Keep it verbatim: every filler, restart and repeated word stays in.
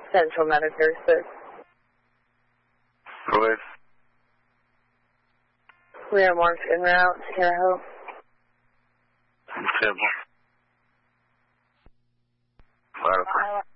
Central Medicare six. Go ahead. We are marked en route. Can I help? Simple. Five.